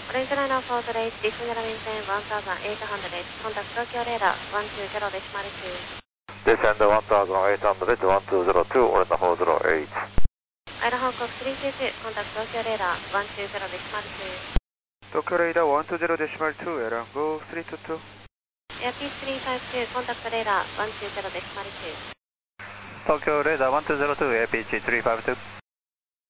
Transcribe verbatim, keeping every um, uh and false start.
Orange Liner four zero eight, descend maintain one thousand eight hundred, contact Tokyo radar one two zero decimal two. Descend one thousand eight hundred, one two zero two, Orange four zero eight. Ida Hancock three two two, contact Tokyo radar one two zero decimal two. Tokyo radar one two zero decimal two, Airline go three two two. Airpeace three five two, contact radar one two zero decimal two. Tokyo radar one two zero two, Airpeace three five two.